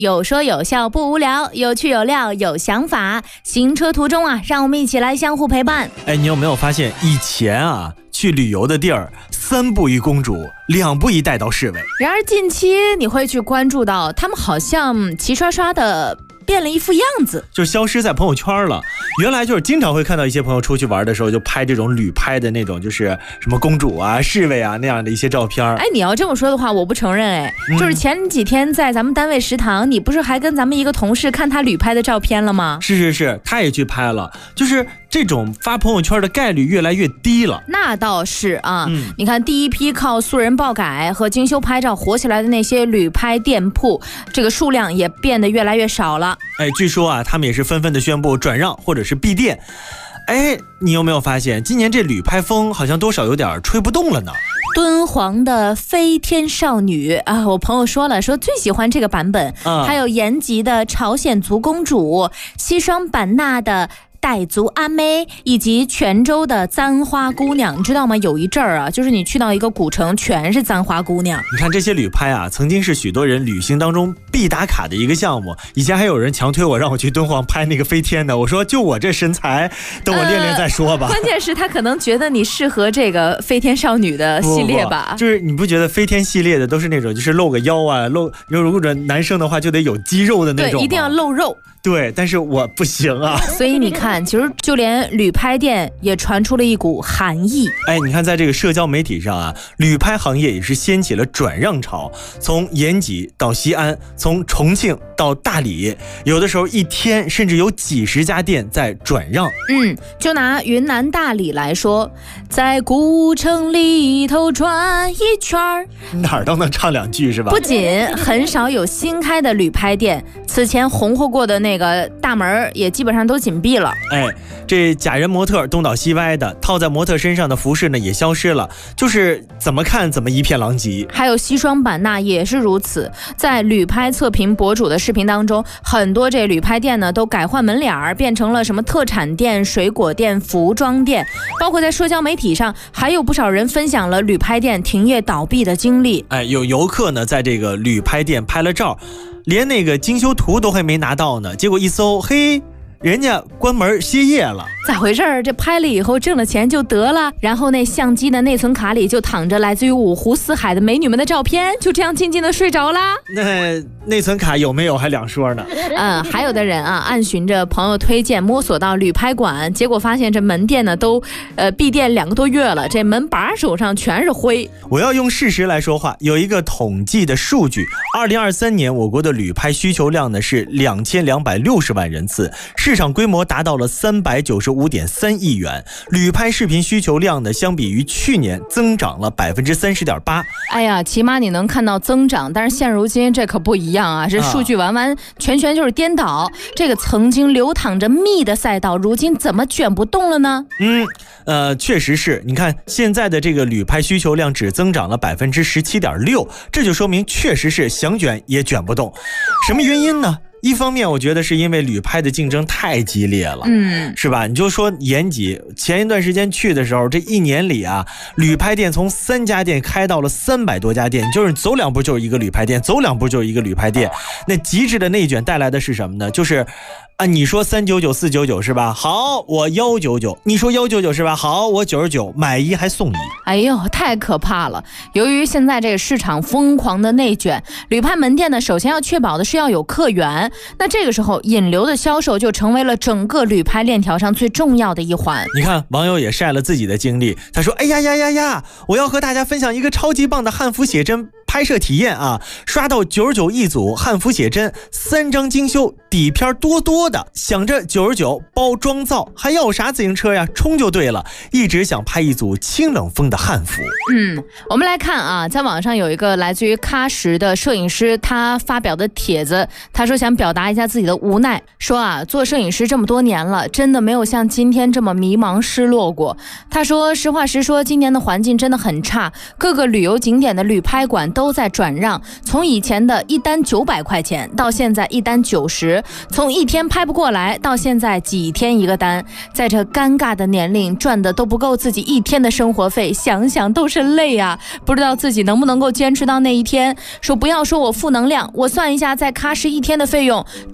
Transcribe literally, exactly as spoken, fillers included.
有说有笑不无聊，有趣有料有想法。行车途中啊，让我们一起来相互陪伴。 哎，你有没有发现以前啊去旅游的地儿，三步一公主，两步一带到侍卫。 然而近期你会去关注到，他们好像齐刷刷的变了一副样子， 就消失在朋友圈了。原来就是经常会看到一些朋友出去玩的时候，就拍这种旅拍的那种，就是什么公主啊、侍卫啊那样的一些照片。 哎，你要这么说的话，我不承认。哎、嗯，就是前几天在咱们单位食堂，你不是还跟咱们一个同事看他旅拍的照片了吗？ 是是是，他也去拍了，就是这种发朋友圈的概率越来越低了。 那倒是啊， 嗯、 你看第一批靠素人爆改和精修拍照火起来的那些旅拍店铺，这个数量也变得越来越少了。 哎，据说啊，他们也是纷纷的宣布转让或者是闭店。哎，你有没有发现今年这旅拍风好像多少有点吹不动了呢？ 敦煌的飞天少女啊，我朋友说了，说最喜欢这个版本。嗯、还有延吉的朝鲜族公主，西双版纳的傣族阿妹，以及泉州的簪花姑娘，你知道吗？有一阵儿啊，就是你去到一个古城，全是簪花姑娘。 你看这些旅拍啊，曾经是许多人旅行当中必打卡的一个项目。以前还有人强推我，让我去敦煌拍那个飞天的。我说就我这身材，等我练练再说吧。 呃、关键是他可能觉得你适合这个飞天少女的系列吧？ 不不就是你不觉得飞天系列的都是那种就是露个腰啊，露如果男生的话就得有肌肉的那种， 对，一定要露肉。 对，但是我不行啊。 所以你看，其实就连旅拍店也传出了一股寒意。 哎，你看在这个社交媒体上啊，旅拍行业也是掀起了转让潮。从延吉到西安，从重庆到大理，有的时候一天甚至有几十家店在转让。 嗯，就拿云南大理来说，在古城里头转一圈儿， 哪儿都能唱两句是吧？ 不仅很少有新开的旅拍店，此前红火过的那个大门也基本上都紧闭了。 哎，这假人模特东倒西歪的，套在模特身上的服饰呢也消失了，就是怎么看怎么一片狼藉。 还有西双版纳也是如此，在旅拍测评博主的视频当中，很多这旅拍店呢都改换门脸儿，变成了什么特产店、水果店、服装店，包括在社交媒体上还有不少人分享了旅拍店停业倒闭的经历。 哎，有游客呢在这个旅拍店拍了照，连那个精修图都还没拿到呢，结果一搜，嘿，人家关门歇业了。 咋回事儿？这拍了以后挣了钱就得了，然后那相机的内存卡里就躺着来自于五湖四海的美女们的照片，就这样静静的睡着啦。 那内存卡有没有还两说呢。 嗯，还有的人啊，按循着朋友推荐摸索到旅拍馆，结果发现这门店呢都呃闭店两个多月了，这门把手上全是灰。 我要用事实来说话，有一个统计的数据，二零二三年我国的旅拍需求量呢是两千两百六十万人次，市场规模达到了三百九十五点三亿元，旅拍视频需求量呢，相比于去年增长了百分之三十点八。 哎呀，起码你能看到增长，但是现如今这可不一样啊，这数据完完全全就是颠倒。啊、这个曾经流淌着蜜的赛道，如今怎么卷不动了呢？ 嗯，呃，确实是。你看现在的这个旅拍需求量只增长了百分之十七点六，这就说明确实是想卷也卷不动。什么原因呢？一方面我觉得是因为旅拍的竞争太激烈了， 嗯， 是吧？你就说延吉前一段时间去的时候，这一年里啊，旅拍店从三家店开到了三百多家店，就是走两步就是一个旅拍店，走两步就是一个旅拍店。那极致的内卷带来的是什么呢？就是啊，你说三九九四九九是吧？好，我幺九九。你说幺九九是吧？好，我九十九，买一还送一。 哎呦，太可怕了！由于现在这个市场疯狂的内卷，旅拍门店呢，首先要确保的是要有客源。那这个时候，引流的销售就成为了整个旅拍链条上最重要的一环。 你看，网友也晒了自己的经历，他说：“哎呀呀呀呀，我要和大家分享一个超级棒的汉服写真拍摄体验啊！刷到九十九一组汉服写真，三张精修，底片多多的，想着九十九包妆造，还要啥自行车呀？冲就对了！一直想拍一组清冷风的汉服。” 嗯，我们来看啊，在网上有一个来自于喀什的摄影师，他发表的帖子，他说想表表达一下自己的无奈，说啊，做摄影师这么多年了，真的没有像今天这么迷茫失落过。他说实话实说，今年的环境真的很差，各个旅游景点的旅拍馆都在转让，从以前的一单九百块钱到现在一单九十，从一天拍不过来到现在几天一个单，在这尴尬的年龄赚的都不够自己一天的生活费，想想都是累啊，不知道自己能不能够坚持到那一天。说不要说我负能量，我算一下在喀什一天的费用